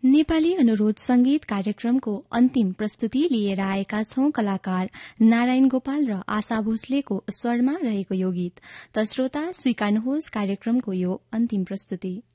नेपाली अनुरोध संगीत कार्यक्रमको अन्तिम प्रस्तुति लिएर आएका छौं कलाकार नारायण गोपाल र आशा भोसलेको स्वरमा रहेको यो गीत। त श्रोता स्वीकार्नुहोस् कार्यक्रमको यो अन्तिम प्रस्तुति।